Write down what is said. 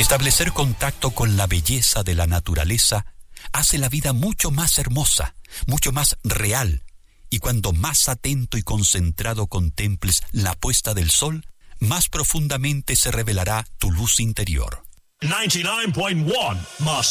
Establecer contacto con la belleza de la naturaleza hace la vida mucho más hermosa, mucho más real, y cuando más atento y concentrado contemples la puesta del sol, más profundamente se revelará tu luz interior. 99.1 Más